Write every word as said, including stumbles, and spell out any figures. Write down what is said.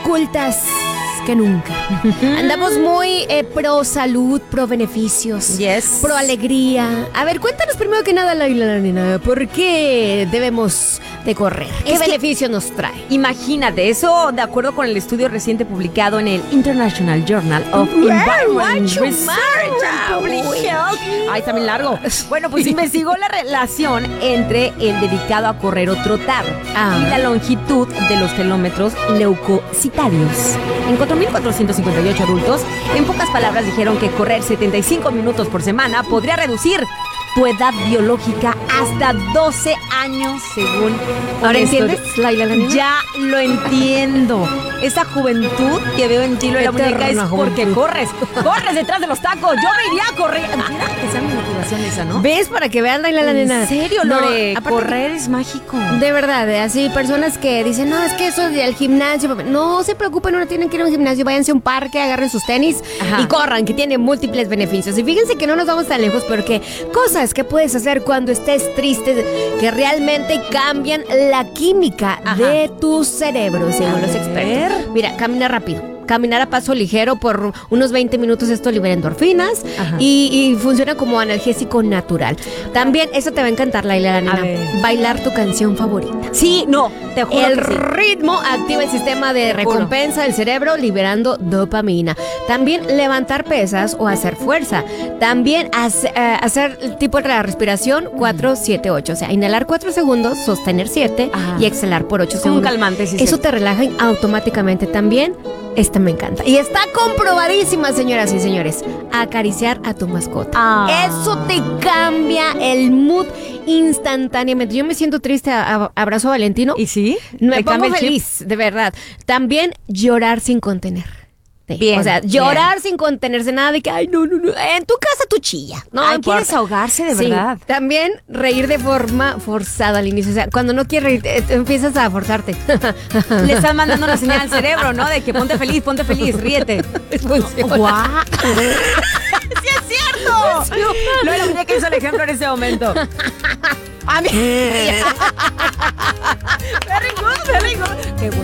cultas que nunca. Andamos muy eh, pro salud, pro beneficios, yes. pro alegría. A ver, cuéntanos primero que nada, Laila, nena, ¿por qué debemos de correr? ¿Qué es beneficio nos trae? Imagínate, eso de acuerdo con el estudio reciente publicado en el International Journal of Environment Research and Public Health. Ay, está bien largo. Bueno, pues investigó la relación entre el dedicado a correr o trotar ah. y la longitud de los telómetros leucocitarios. En cuatro mil cuatrocientos cincuenta y ocho adultos, en pocas palabras dijeron que correr setenta y cinco minutos por semana podría reducir tu edad biológica hasta doce años, según... ¿Ahora entiendes, Laila, la niña? Ya lo entiendo. Esa juventud que veo en Gilo y la muñeca es porque corres. Corres detrás de los tacos. Yo me iría a correr. Mira que sea mi motivación esa, ¿no? ¿Ves? Para que vean, Laila, la nena. ¿En serio, Lore? No, correr es mágico. De verdad, así personas que dicen, no, es que eso del gimnasio. No se preocupen, no tienen que ir a un gimnasio. Váyanse a un parque, agarren sus tenis Ajá. y corran, que tiene múltiples beneficios. Y fíjense que no nos vamos tan lejos porque cosas que puedes hacer cuando estés triste que realmente cambian la química Ajá. de tu cerebro, según los expertos. Mira, camina rápido. Caminar a paso ligero por unos veinte minutos, esto libera endorfinas y, y funciona como analgésico natural. También, eso te va a encantar, Laila, la nena. Bailar tu canción favorita. Sí, no, te juro El que sí. ritmo activa el sistema de recompensa del cerebro, liberando dopamina. También levantar pesas o hacer fuerza. También hace, uh, hacer el tipo de la respiración cuatro siete ocho. O sea, inhalar cuatro segundos, sostener siete Ajá. y exhalar por ocho segundos. Un calmante, sí. Eso cierto. te relaja automáticamente también. Esta me encanta. Y está comprobadísima, señoras y señores. Acariciar a tu mascota. Ah. Eso te cambia el mood instantáneamente. Yo me siento triste, a, a, abrazo a Valentino. ¿Y sí? Me pongo feliz, de verdad. También llorar sin contener. Bien, o sea, llorar bien. sin contenerse, nada de que, ay, no, no, no, en tu casa tu chilla. No, Ay, quiere desahogarse de sí. verdad. También reír de forma forzada al inicio. O sea, cuando no quieres reír, te, te empiezas a forzarte. Le estás mandando una señal al cerebro, ¿no? De que ponte feliz, ponte feliz, ríete. Funciona. ¡Guau! ¡Sí es cierto! Luego la muñeca hizo el ejemplo en ese momento. A mí. Very good, very good. Qué bueno.